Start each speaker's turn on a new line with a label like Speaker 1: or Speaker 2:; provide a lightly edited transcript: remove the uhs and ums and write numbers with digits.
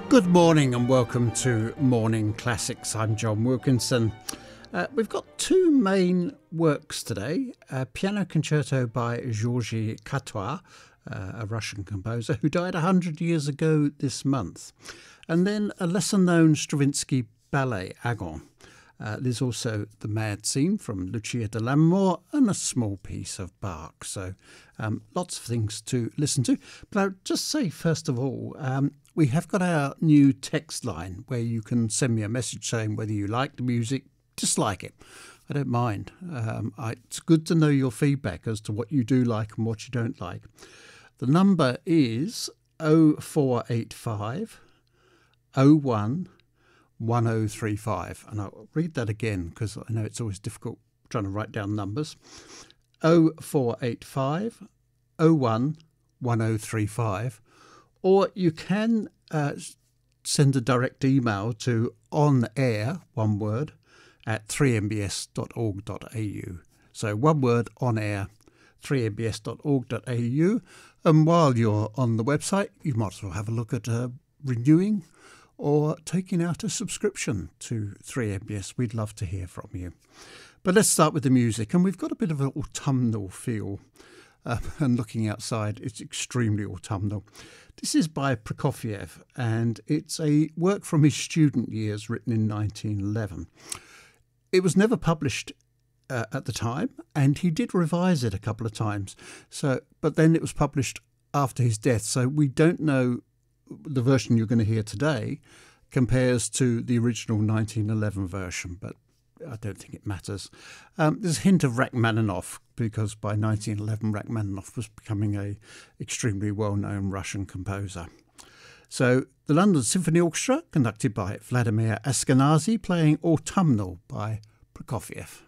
Speaker 1: Good morning and welcome to Morning Classics. I'm John Wilkinson. We've got two main works today. A piano concerto by Georgy Katoié, a Russian composer who died 100 years ago this month. And then a lesser-known Stravinsky ballet, Agon. There's also the Mad Scene from Lucia di Lammermoor and a small piece of Bach. So lots of things to listen to. But I'll just say, first of all, we have got our new text line where you can send me a message saying whether you like the music, dislike it. I don't mind. It's good to know your feedback as to what you do like and what you don't like. The number is 0485 01 1035, and I'll read that again because I know it's always difficult trying to write down numbers. 0485 01 1035, or you can send a direct email to onair, one word, at 3mbs.org.au. So one word, onair, 3mbs.org.au, and while you're on the website you might as well have a look at renewing or taking out a subscription to 3MBS. We'd love to hear from you. But let's start with the music. And we've got a bit of an autumnal feel. And looking outside, it's extremely autumnal. This is by Prokofiev, and it's a work from his student years written in 1911. It was never published at the time, and he did revise it a couple of times. But then it was published after his death, so we don't know. The version you're going to hear today compares to the original 1911 version, but I don't think it matters. There's a hint of Rachmaninoff because by 1911 Rachmaninoff was becoming a extremely well-known Russian composer. So the London Symphony Orchestra, conducted by Vladimir Ashkenazy, playing Autumnal by Prokofiev.